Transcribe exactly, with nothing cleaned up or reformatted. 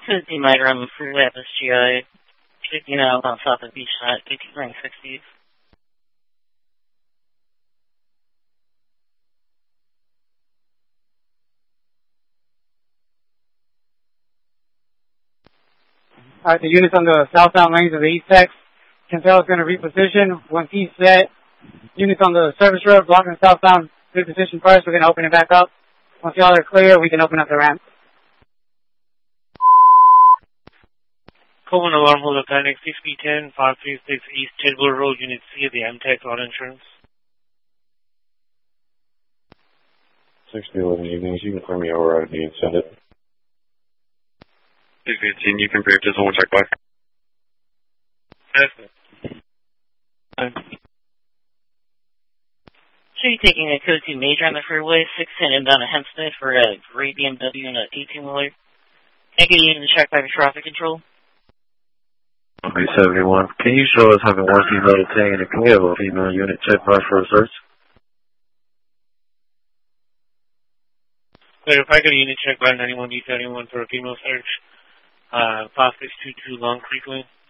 Code D Miter on the freeway at S G I. fifteen out on south of Beachside, eighteen ring sixties. Alright, the units on the southbound lanes of the East Tex. Cancel is going to reposition. Once he's set, units on the service road blocking the southbound reposition first. We're going to open it back up. Once y'all are clear, we can open up the ramp. Coleman Alarm Hold Atlantic six B ten, five three six East Tidwell Road, Unit C of the M TEX Auto Insurance. six B eleven evenings, you can clear me over, I need to send it. six fifteen, you can break this one check back. That's it. So you're taking a Code two Major on the freeway, six ten inbound to Hempstead for a gray B M W and an eighteen-wheeler. Can I get you in the check by traffic control? Okay, seventy-one. Can you show us having one female detained and can we have a female unit check by for a search? Clear, if I get a unit check by ninety-one D seventy-one for a female search, uh, five six two two Long Creek Lane.